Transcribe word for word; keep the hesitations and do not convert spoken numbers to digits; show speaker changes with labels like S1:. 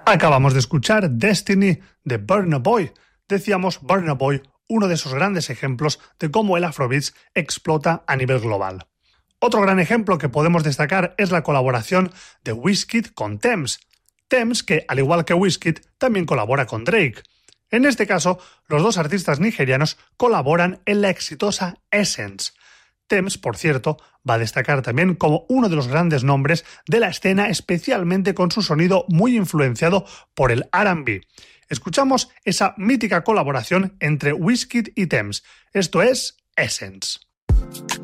S1: Acabamos de escuchar Destiny de Burna Boy. Decíamos Burna Boy, uno de esos grandes ejemplos de cómo el Afrobeats explota a nivel global. Otro gran ejemplo que podemos destacar es la colaboración de Wizkid con Tems. Tems, que al igual que Wizkid, también colabora con Drake. En este caso, los dos artistas nigerianos colaboran en la exitosa Essence. Tems, por cierto, va a destacar también como uno de los grandes nombres de la escena, especialmente con su sonido muy influenciado por el R and B. Escuchamos esa mítica colaboración entre Wizkid y Tems. Esto es Essence.